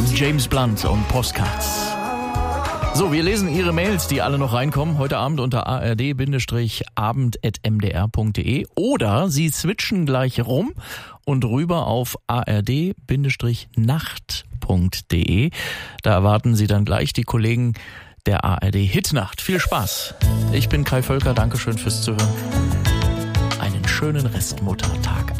James Blunt und Postcards. So, wir lesen Ihre Mails, die alle noch reinkommen, heute Abend unter ard-abend@mdr.de oder Sie switchen gleich rum und rüber auf ard-nacht.de. Da erwarten Sie dann gleich die Kollegen der ARD Hitnacht. Viel Spaß. Ich bin Kai Völker, Dankeschön fürs Zuhören. Einen schönen Restmuttertag.